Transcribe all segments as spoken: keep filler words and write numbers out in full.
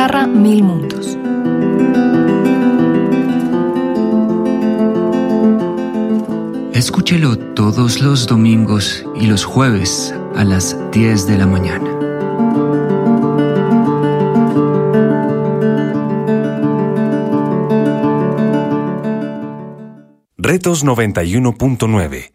Pizarra Mil Mundos. Escúchelo todos los domingos y los jueves a las diez de la mañana. Retos noventa y uno punto nueve.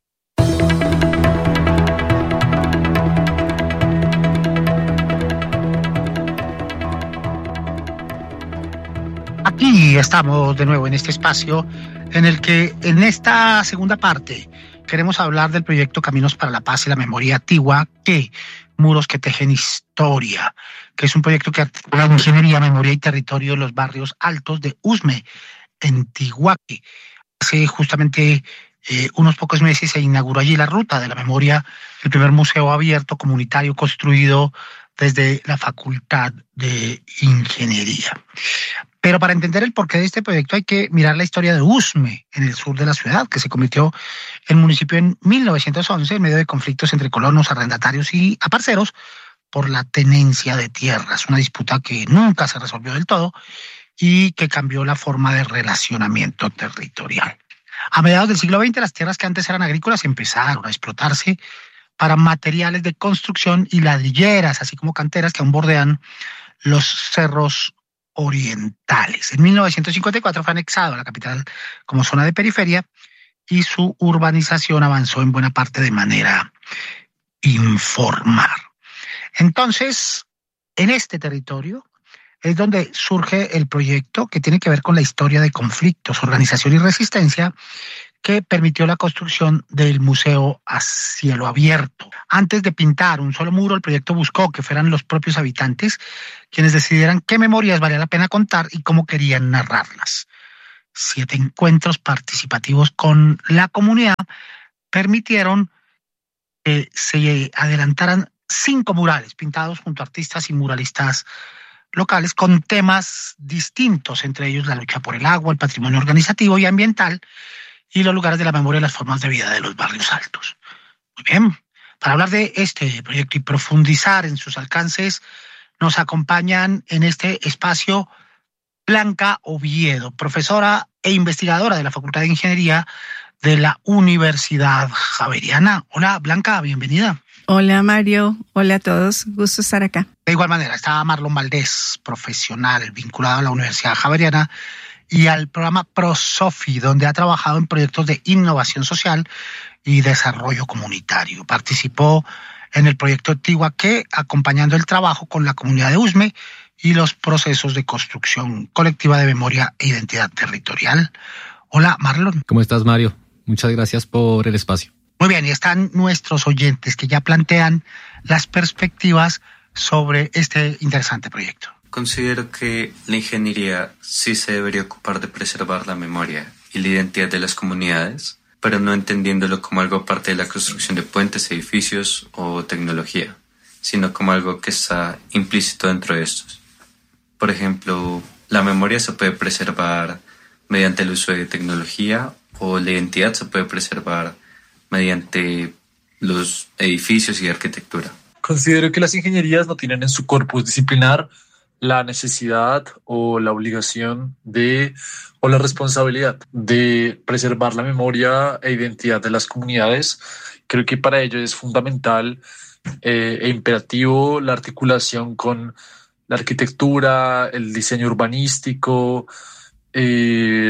Aquí estamos de nuevo en este espacio en el que en esta segunda parte queremos hablar del proyecto Caminos para la Paz y la Memoria Antigua, que Muros que Tejen Historia, que es un proyecto que articula ingeniería, memoria y territorio de los barrios altos de Usme, en Tiguaque. Hace justamente eh, unos pocos meses se inauguró allí la Ruta de la Memoria, el primer museo abierto comunitario construido desde la Facultad de Ingeniería. Pero para entender el porqué de este proyecto hay que mirar la historia de Usme, en el sur de la ciudad, que se convirtió en municipio en mil novecientos once en medio de conflictos entre colonos, arrendatarios y aparceros por la tenencia de tierras, una disputa que nunca se resolvió del todo y que cambió la forma de relacionamiento territorial. A mediados del siglo veinte, las tierras que antes eran agrícolas empezaron a explotarse para materiales de construcción y ladrilleras, así como canteras que aún bordean los cerros orientales. En mil novecientos cincuenta y cuatro fue anexado a la capital como zona de periferia y su urbanización avanzó en buena parte de manera informal. Entonces, en este territorio es donde surge el proyecto que tiene que ver con la historia de conflictos, organización y resistencia, que permitió la construcción del museo a cielo abierto. Antes de pintar un solo muro, el proyecto buscó que fueran los propios habitantes quienes decidieran qué memorias valía la pena contar y cómo querían narrarlas. Siete encuentros participativos con la comunidad permitieron que se adelantaran cinco murales pintados junto a artistas y muralistas locales con temas distintos, entre ellos la lucha por el agua, el patrimonio organizativo y ambiental, y los lugares de la memoria y las formas de vida de los barrios altos. Muy bien, para hablar de este proyecto y profundizar en sus alcances, nos acompañan en este espacio Blanca Oviedo, profesora e investigadora de la Facultad de Ingeniería de la Universidad Javeriana. Hola, Blanca, bienvenida. Hola, Mario. Hola a todos. Gusto estar acá. De igual manera, está Marlon Valdés, profesional vinculado a la Universidad Javeriana y al programa ProSofi, donde ha trabajado en proyectos de innovación social y desarrollo comunitario. Participó en el proyecto Tiguaque, acompañando el trabajo con la comunidad de Usme y los procesos de construcción colectiva de memoria e identidad territorial. Hola, Marlon. ¿Cómo estás, Mario? Muchas gracias por el espacio. Muy bien, y están nuestros oyentes que ya plantean las perspectivas sobre este interesante proyecto. Considero que la ingeniería sí se debería ocupar de preservar la memoria y la identidad de las comunidades, pero no entendiéndolo como algo aparte de la construcción de puentes, edificios o tecnología, sino como algo que está implícito dentro de estos. Por ejemplo, la memoria se puede preservar mediante el uso de tecnología o la identidad se puede preservar mediante los edificios y arquitectura. Considero que las ingenierías no tienen en su corpus disciplinar la necesidad o la obligación de, o la responsabilidad de preservar la memoria e identidad de las comunidades. Creo que para ello es fundamental eh, e imperativo la articulación con la arquitectura, el diseño urbanístico, eh,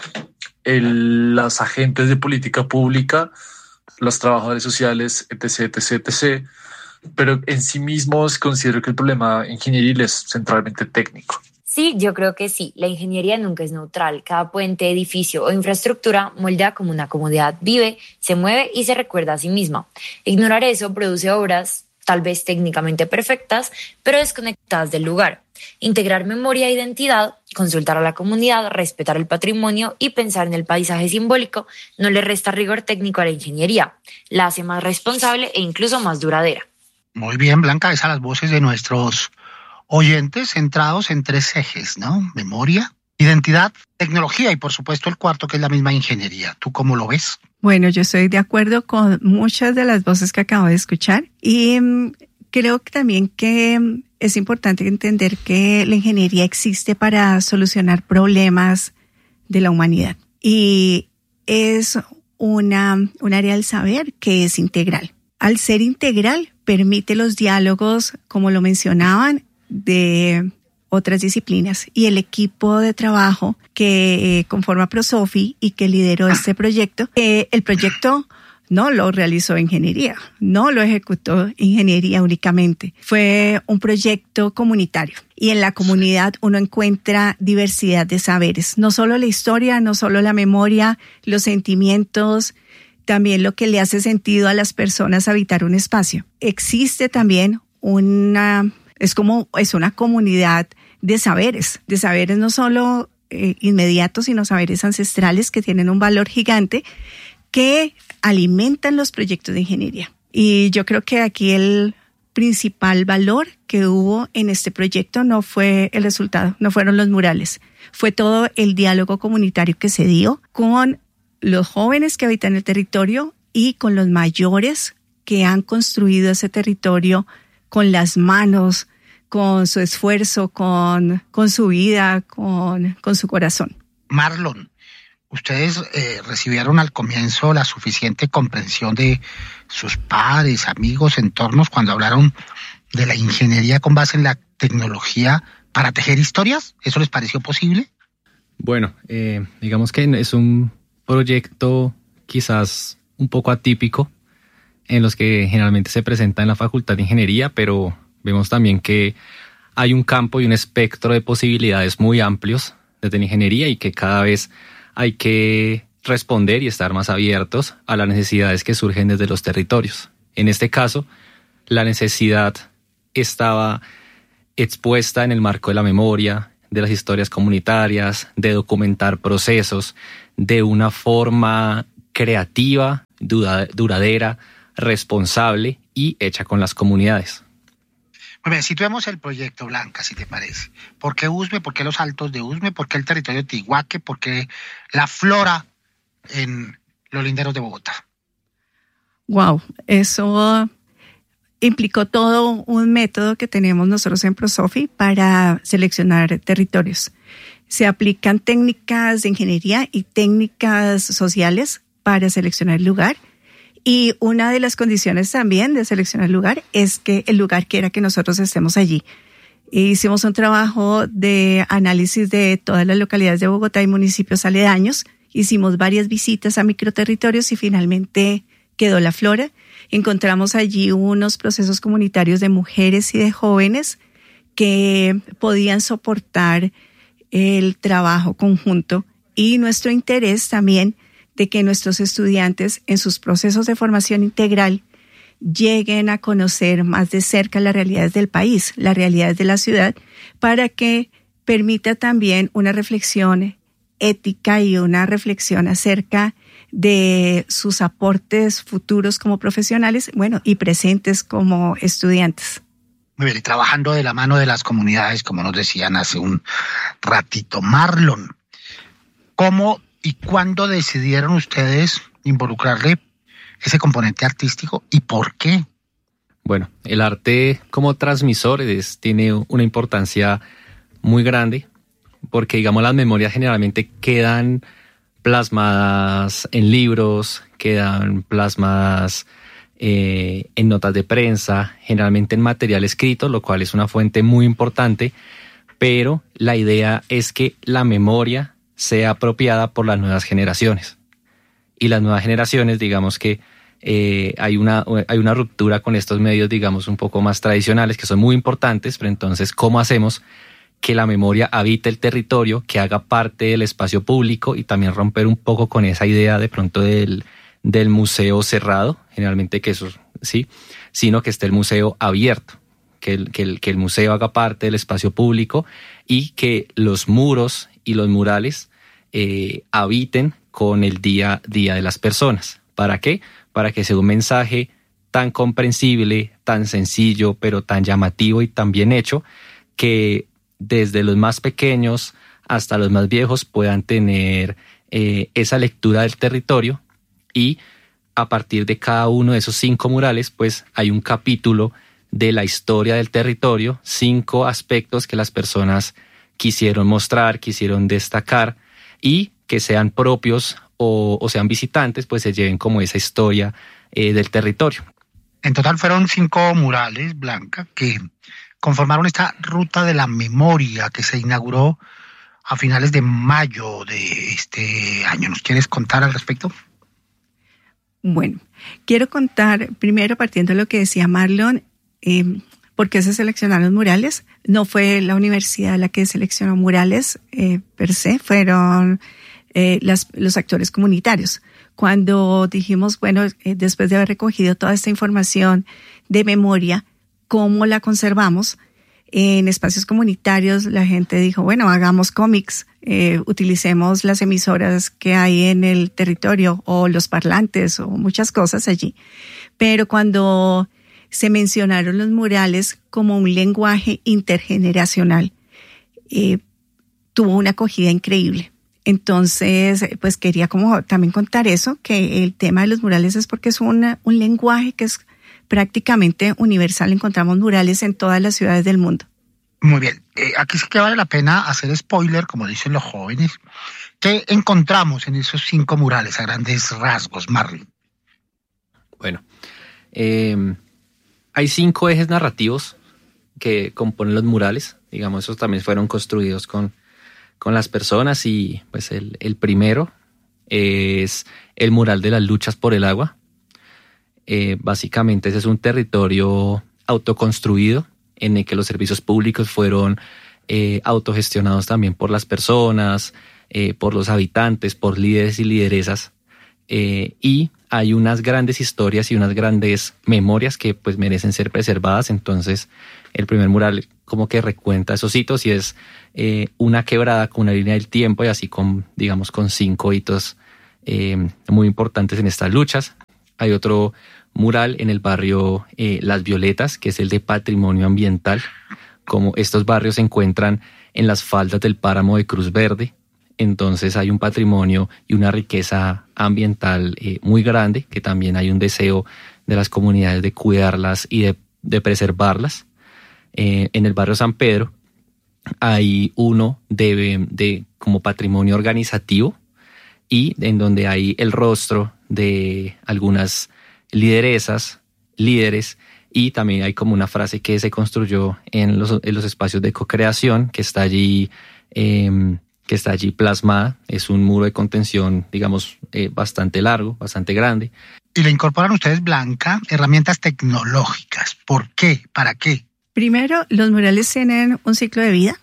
el, las agentes de política pública, los trabajadores sociales, etc, etc, etcétera. Pero en sí mismos considero que el problema ingenieril es centralmente técnico. Sí, yo creo que sí. La ingeniería nunca es neutral. Cada puente, edificio o infraestructura moldea como una comunidad vive, se mueve y se recuerda a sí misma. Ignorar eso produce obras tal vez técnicamente perfectas, pero desconectadas del lugar. Integrar memoria e identidad, consultar a la comunidad, respetar el patrimonio y pensar en el paisaje simbólico no le resta rigor técnico a la ingeniería. La hace más responsable e incluso más duradera. Muy bien, Blanca, esas las voces de nuestros oyentes centrados en tres ejes, ¿no? Memoria, identidad, tecnología y por supuesto el cuarto que es la misma ingeniería. ¿Tú cómo lo ves? Bueno, yo estoy de acuerdo con muchas de las voces que acabo de escuchar y um, creo que también que es importante entender que la ingeniería existe para solucionar problemas de la humanidad y es una, un área del saber que es integral. Al ser integral, permite los diálogos, como lo mencionaban, de otras disciplinas. Y el equipo de trabajo que eh, conforma Prosofi y que lideró este proyecto, eh, el proyecto no lo realizó ingeniería, no lo ejecutó ingeniería únicamente. Fue un proyecto comunitario. Y en la comunidad uno encuentra diversidad de saberes. No solo la historia, no solo la memoria, los sentimientos, también lo que le hace sentido a las personas habitar un espacio. Existe también una, es como, es una comunidad de saberes, de saberes no solo eh, inmediatos, sino saberes ancestrales que tienen un valor gigante que alimentan los proyectos de ingeniería. Y yo creo que aquí el principal valor que hubo en este proyecto no fue el resultado, no fueron los murales, fue todo el diálogo comunitario que se dio con los jóvenes que habitan el territorio y con los mayores que han construido ese territorio con las manos, con su esfuerzo, con, con su vida, con, con su corazón. Marlon, ustedes eh, recibieron al comienzo la suficiente comprensión de sus padres, amigos, entornos cuando hablaron de la ingeniería con base en la tecnología para tejer historias. ¿Eso les pareció posible? Bueno, eh, digamos que es un proyecto quizás un poco atípico en los que generalmente se presenta en la Facultad de Ingeniería, pero vemos también que hay un campo y un espectro de posibilidades muy amplios desde la ingeniería y que cada vez hay que responder y estar más abiertos a las necesidades que surgen desde los territorios. En este caso, la necesidad estaba expuesta en el marco de la memoria, de las historias comunitarias, de documentar procesos de una forma creativa, duradera, responsable y hecha con las comunidades. Muy bien, situemos el proyecto, Blanca, si te parece. ¿Por qué Usme? ¿Por qué los altos de Usme? ¿Por qué el territorio de Tihuaque? ¿Por qué la flora en los linderos de Bogotá? Wow, eso implicó todo un método que tenemos nosotros en Prosofi para seleccionar territorios. Se aplican técnicas de ingeniería y técnicas sociales para seleccionar el lugar. Y una de las condiciones también de seleccionar el lugar es que el lugar quiera que nosotros estemos allí. Hicimos un trabajo de análisis de todas las localidades de Bogotá y municipios aledaños. Hicimos varias visitas a microterritorios y finalmente quedó la flora. Encontramos allí unos procesos comunitarios de mujeres y de jóvenes que podían soportar el trabajo conjunto y nuestro interés también de que nuestros estudiantes en sus procesos de formación integral lleguen a conocer más de cerca las realidades del país, las realidades de la ciudad, para que permita también una reflexión ética y una reflexión acerca de sus aportes futuros como profesionales, bueno, y presentes como estudiantes. Muy bien, y trabajando de la mano de las comunidades, como nos decían hace un ratito. Marlon, ¿cómo y cuándo decidieron ustedes involucrarle ese componente artístico y por qué? Bueno, el arte como transmisor es, tiene una importancia muy grande porque, digamos, las memorias generalmente quedan plasmadas en libros, quedan plasmadas eh, en notas de prensa, generalmente en material escrito, lo cual es una fuente muy importante, pero la idea es que la memoria sea apropiada por las nuevas generaciones. Y las nuevas generaciones, digamos que eh, hay, una, hay una ruptura con estos medios, digamos, un poco más tradicionales, que son muy importantes, pero entonces, ¿cómo hacemos que la memoria habite el territorio, que haga parte del espacio público y también romper un poco con esa idea de pronto del, del museo cerrado, generalmente que eso, sí, sino que esté el museo abierto, que el, que el, que el museo haga parte del espacio público y que los muros y los murales eh, habiten con el día a día de las personas. ¿Para qué? Para que sea un mensaje tan comprensible, tan sencillo, pero tan llamativo y tan bien hecho, que desde los más pequeños hasta los más viejos puedan tener eh, esa lectura del territorio, y a partir de cada uno de esos cinco murales pues hay un capítulo de la historia del territorio, cinco aspectos que las personas quisieron mostrar, quisieron destacar y que sean propios o, o sean visitantes, pues se lleven como esa historia eh, del territorio. En total fueron cinco murales, Blanca, que conformaron esta ruta de la memoria que se inauguró a finales de mayo de este año. ¿Nos quieres contar al respecto? Bueno, quiero contar primero, partiendo de lo que decía Marlon, eh, por qué se seleccionaron los murales. No fue la universidad la que seleccionó murales eh, per se, fueron eh, las, los actores comunitarios. Cuando dijimos, bueno, eh, después de haber recogido toda esta información de memoria, ¿cómo la conservamos? En espacios comunitarios la gente dijo, bueno, hagamos cómics, eh, utilicemos las emisoras que hay en el territorio o los parlantes o muchas cosas allí. Pero cuando se mencionaron los murales como un lenguaje intergeneracional, eh, tuvo una acogida increíble. Entonces, pues quería como también contar eso, que el tema de los murales es porque es una, un lenguaje que es prácticamente universal. Encontramos murales en todas las ciudades del mundo. Muy bien. Eh, aquí sí que vale la pena hacer spoiler, como dicen los jóvenes. ¿Qué encontramos en esos cinco murales a grandes rasgos, Marlon? Bueno, eh, hay cinco ejes narrativos que componen los murales. Digamos, esos también fueron construidos con con las personas y pues el, el primero es el mural de las luchas por el agua. Eh, básicamente ese es un territorio autoconstruido en el que los servicios públicos fueron eh, autogestionados también por las personas, eh, por los habitantes, por líderes y lideresas. Eh, y hay unas grandes historias y unas grandes memorias que pues merecen ser preservadas. Entonces el primer mural como que recuenta esos hitos y es eh, una quebrada con una línea del tiempo y así con, digamos, con cinco hitos eh, muy importantes en estas luchas. Hay otro mural en el barrio eh, Las Violetas, que es el de patrimonio ambiental, como estos barrios se encuentran en las faldas del páramo de Cruz Verde. Entonces hay un patrimonio y una riqueza ambiental eh, muy grande, que también hay un deseo de las comunidades de cuidarlas y de, de preservarlas. Eh, en el barrio San Pedro hay uno de, de como patrimonio organizativo y en donde hay el rostro de algunas lideresas, líderes, y también hay como una frase que se construyó en los, en los espacios de co-creación que está allí eh, que está allí plasmada. Es un muro de contención, digamos, eh, bastante largo, bastante grande. Y le incorporan ustedes, Blanca, herramientas tecnológicas. ¿Por qué? ¿Para qué? Primero, los murales tienen un ciclo de vida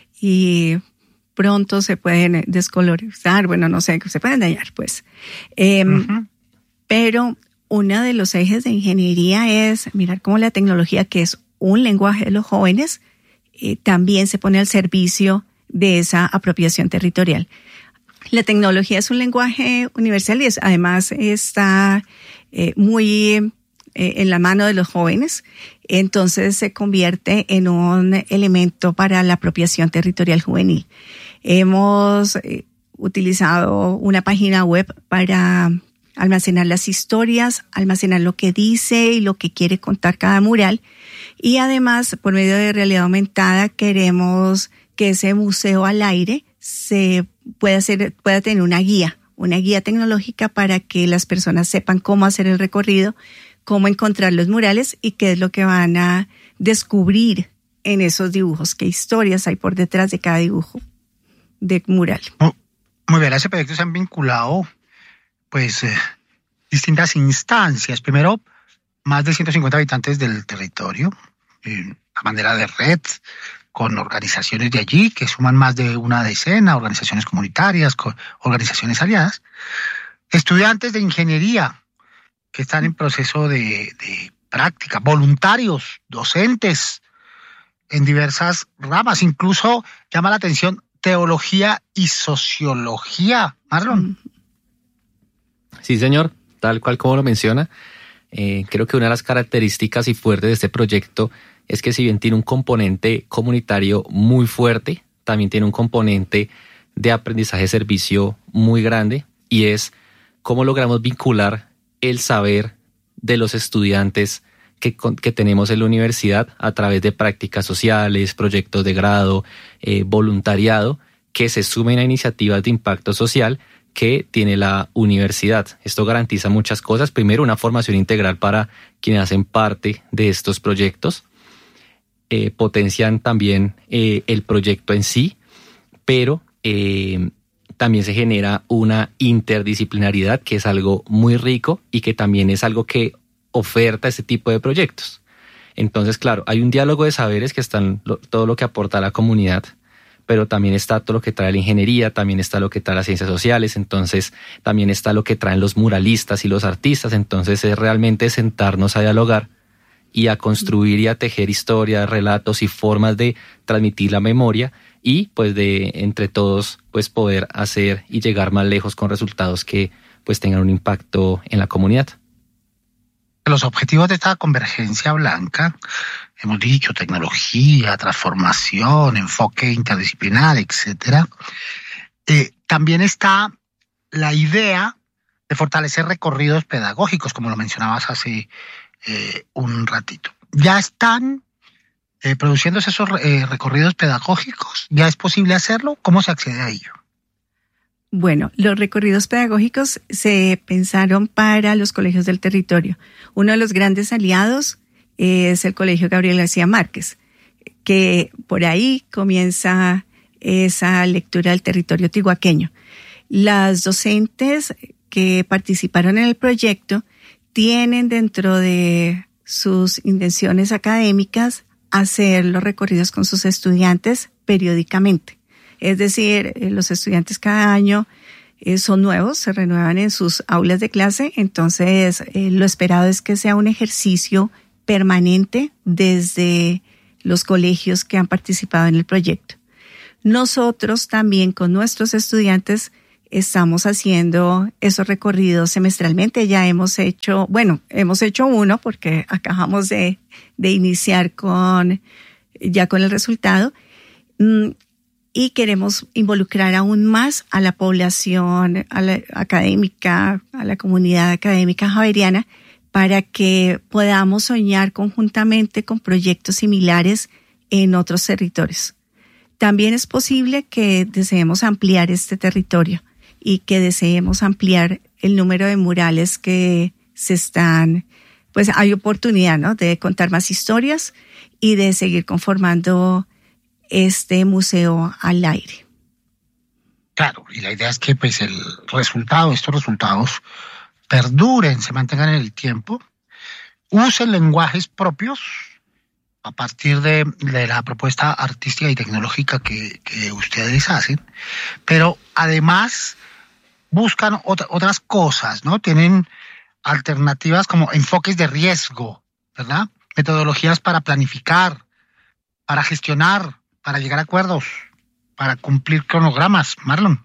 y pronto se pueden descolorizar, bueno, no sé, se pueden dañar, pues. Eh, uh-huh. Pero uno de los ejes de ingeniería es mirar cómo la tecnología, que es un lenguaje de los jóvenes, eh, también se pone al servicio de esa apropiación territorial. La tecnología es un lenguaje universal y es, además está eh, muy eh, en la mano de los jóvenes, entonces se convierte en un elemento para la apropiación territorial juvenil. Hemos eh, utilizado una página web para almacenar las historias, almacenar lo que dice y lo que quiere contar cada mural, y además por medio de realidad aumentada queremos que ese museo al aire se pueda hacer, pueda tener una guía, una guía tecnológica para que las personas sepan cómo hacer el recorrido, cómo encontrar los murales y qué es lo que van a descubrir en esos dibujos, qué historias hay por detrás de cada dibujo de mural. Muy, muy bien, a ese proyecto se han vinculado pues eh, distintas instancias. Primero, más de ciento cincuenta habitantes del territorio, eh, a manera de red, con organizaciones de allí que suman más de una decena, organizaciones comunitarias, con organizaciones aliadas, estudiantes de ingeniería que están en proceso de, de práctica, voluntarios, docentes en diversas ramas, incluso llama la atención teología y sociología. Marlon. Sí, señor, tal cual como lo menciona. Eh, creo que una de las características y fuertes de este proyecto es que si bien tiene un componente comunitario muy fuerte, también tiene un componente de aprendizaje de servicio muy grande, y es cómo logramos vincular el saber de los estudiantes que, que tenemos en la universidad a través de prácticas sociales, proyectos de grado, eh, voluntariado, que se sumen a iniciativas de impacto social que tiene la universidad. Esto garantiza muchas cosas. Primero, una formación integral para quienes hacen parte de estos proyectos. Eh, potencian también eh, el proyecto en sí, pero eh, también se genera una interdisciplinaridad que es algo muy rico y que también es algo que oferta este tipo de proyectos. Entonces, claro, hay un diálogo de saberes que están lo, todo lo que aporta a la comunidad, pero también está todo lo que trae la ingeniería, también está lo que trae las ciencias sociales, entonces también está lo que traen los muralistas y los artistas. Entonces es realmente sentarnos a dialogar y a construir y a tejer historias, relatos y formas de transmitir la memoria y pues de entre todos pues poder hacer y llegar más lejos con resultados que pues tengan un impacto en la comunidad. Los objetivos de esta convergencia blanca, hemos dicho tecnología, transformación, enfoque interdisciplinar, etcétera. Eh, también está la idea de fortalecer recorridos pedagógicos, como lo mencionabas hace eh, un ratito. ¿Ya están eh, produciéndose esos eh, recorridos pedagógicos? ¿Ya es posible hacerlo? ¿Cómo se accede a ello? Bueno, los recorridos pedagógicos se pensaron para los colegios del territorio. Uno de los grandes aliados es el Colegio Gabriel García Márquez, que por ahí comienza esa lectura del territorio tihuaqueño. Las docentes que participaron en el proyecto tienen dentro de sus intenciones académicas hacer los recorridos con sus estudiantes periódicamente. Es decir, los estudiantes cada año eh, son nuevos, se renuevan en sus aulas de clase, entonces eh, lo esperado es que sea un ejercicio permanente desde los colegios que han participado en el proyecto. Nosotros también con nuestros estudiantes estamos haciendo esos recorridos semestralmente. Ya hemos hecho, bueno, hemos hecho uno porque acabamos de, de iniciar con, ya con el resultado. Mm, Y queremos involucrar aún más a la población a la académica, a la comunidad académica javeriana, para que podamos soñar conjuntamente con proyectos similares en otros territorios. También es posible que deseemos ampliar este territorio y que deseemos ampliar el número de murales que se están, pues hay oportunidad, ¿no?, de contar más historias y de seguir conformando este museo al aire. Claro, y la idea es que pues el resultado, estos resultados perduren, se mantengan en el tiempo, usen lenguajes propios a partir de, de la propuesta artística y tecnológica que, que ustedes hacen, pero además buscan otra, otras cosas, ¿no? Tienen alternativas como enfoques de riesgo, ¿verdad? Metodologías para planificar, para gestionar, para llegar a acuerdos, para cumplir cronogramas. Marlon.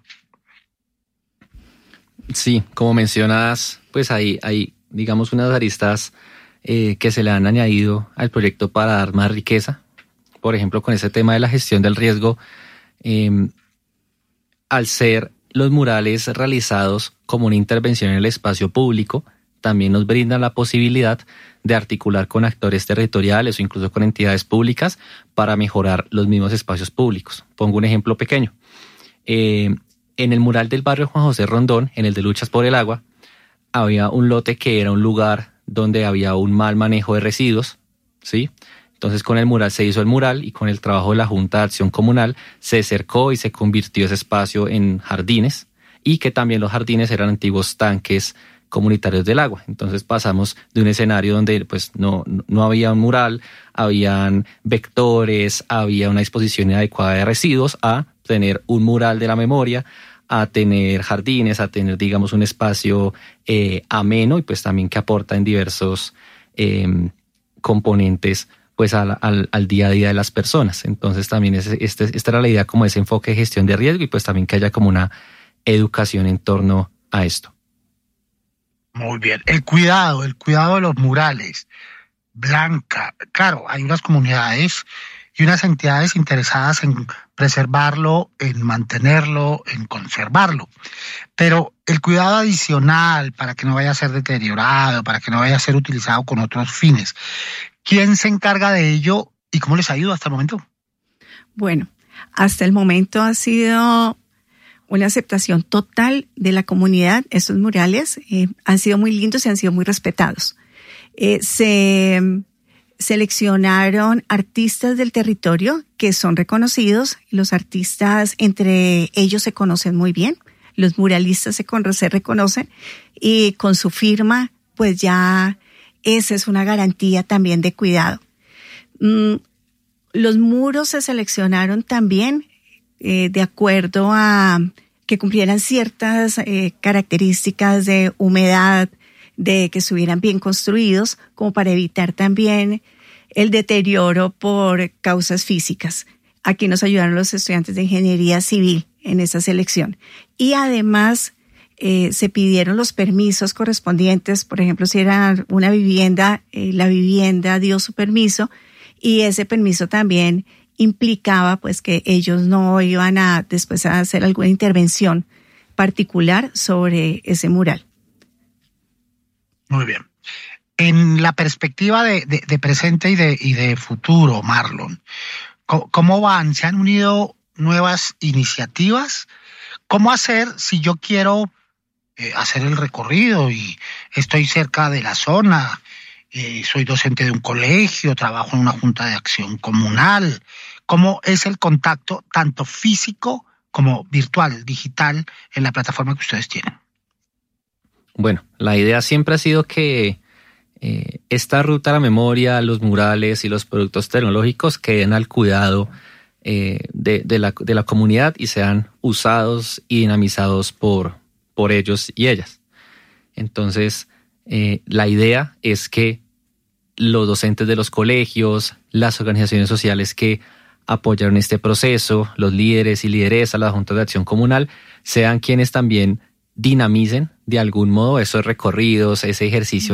Sí, como mencionas, pues hay, hay digamos, unas aristas eh, que se le han añadido al proyecto para dar más riqueza. Por ejemplo, con ese tema de la gestión del riesgo, eh, al ser los murales realizados como una intervención en el espacio público, también nos brindan la posibilidad de articular con actores territoriales o incluso con entidades públicas para mejorar los mismos espacios públicos. Pongo un ejemplo pequeño. Eh, en el mural del barrio Juan José Rondón, en el de Luchas por el Agua, había un lote que era un lugar donde había un mal manejo de residuos, ¿sí? Entonces con el mural se hizo el mural y con el trabajo de la Junta de Acción Comunal se cercó y se convirtió ese espacio en jardines, y que también los jardines eran antiguos tanques comunitarios del agua. Entonces pasamos de un escenario donde pues no, no había un mural, habían vectores, había una disposición adecuada de residuos, a tener un mural de la memoria, a tener jardines, a tener, digamos, un espacio eh, ameno y pues también que aporta en diversos eh, componentes pues al, al, al día a día de las personas. Entonces también es, este, esta era la idea, como ese enfoque de gestión de riesgo, y pues también que haya como una educación en torno a esto. Muy bien. El cuidado, el cuidado de los murales. Blanca, claro, hay unas comunidades y unas entidades interesadas en preservarlo, en mantenerlo, en conservarlo. Pero el cuidado adicional para que no vaya a ser deteriorado, para que no vaya a ser utilizado con otros fines, ¿quién se encarga de ello y cómo les ha ido hasta el momento? Bueno, hasta el momento ha sido una aceptación total de la comunidad. Estos murales eh, han sido muy lindos y han sido muy respetados. Eh, se seleccionaron artistas del territorio que son reconocidos. Los artistas entre ellos se conocen muy bien. Los muralistas se, con, se reconocen y con su firma, pues ya esa es una garantía también de cuidado. Mm, los muros se seleccionaron también eh, de acuerdo a que cumplieran ciertas eh, características de humedad, de que estuvieran bien construidos, como para evitar también el deterioro por causas físicas. Aquí nos ayudaron los estudiantes de ingeniería civil en esa selección. Y además eh, se pidieron los permisos correspondientes. Por ejemplo, si era una vivienda, eh, la vivienda dio su permiso y ese permiso también implicaba pues que ellos no iban a después a hacer alguna intervención particular sobre ese mural. Muy bien. En la perspectiva de, de, de presente y de, y de futuro, Marlon, ¿cómo van? ¿Se han unido nuevas iniciativas? ¿Cómo hacer si yo quiero eh, hacer el recorrido y estoy cerca de la zona? Eh, soy docente de un colegio, trabajo en una junta de acción comunal. ¿Cómo es el contacto tanto físico como virtual, digital, en la plataforma que ustedes tienen? Bueno, la idea siempre ha sido que eh, esta ruta a la memoria, los murales y los productos tecnológicos queden al cuidado eh, de, de, la, de la comunidad y sean usados y dinamizados por, por ellos y ellas. Entonces, eh, la idea es que los docentes de los colegios, las organizaciones sociales que apoyaron este proceso, los líderes y lideresas, las juntas de acción comunal, sean quienes también dinamicen de algún modo esos recorridos, ese ejercicio